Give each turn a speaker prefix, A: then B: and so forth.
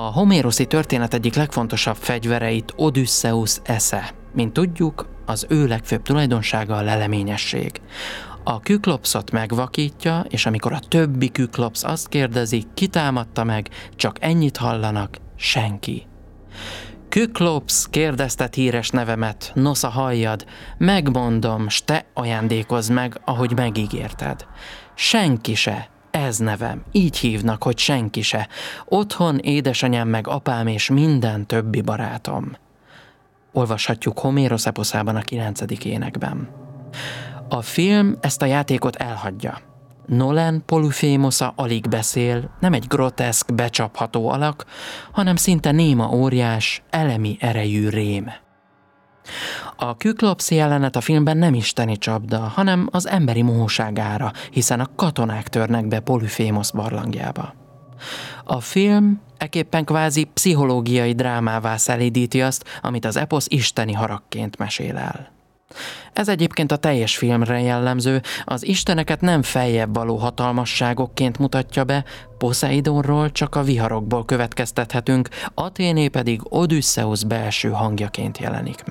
A: homéroszi történet egyik legfontosabb fegyvere itt Odüsszeusz esze. Mint tudjuk, az ő legfőbb tulajdonsága a leleményesség. A Küklopszot megvakítja, és amikor a többi Küklopsz azt kérdezi, ki támadta meg, csak ennyit hallanak, senki. Küklopsz, kérdezted híres nevemet, nosza halljad, megmondom, s te ajándékozz meg, ahogy megígérted. Senki se, ez nevem, így hívnak, hogy senki se. Otthon édesanyám meg apám és minden többi barátom. Olvashatjuk Homérosz eposzában a 9. énekben. A film ezt a játékot elhagyja. Nolan Polyphémosza alig beszél, nem egy groteszk, becsapható alak, hanem szinte néma óriás, elemi erejű rém. A Küklopsz jelenet a filmben nem isteni csapda, hanem az emberi mohóságára, hiszen a katonák törnek be Polyphémosz barlangjába. A film ekképpen kvázi pszichológiai drámává szelídíti azt, amit az eposz isteni haragként mesél el. Ez egyébként a teljes filmre jellemző, az isteneket nem feljebb való hatalmasságokként mutatja be, Poszeidonról csak a viharokból következtethetünk, Athéné pedig Odüsszeusz belső hangjaként jelenik meg.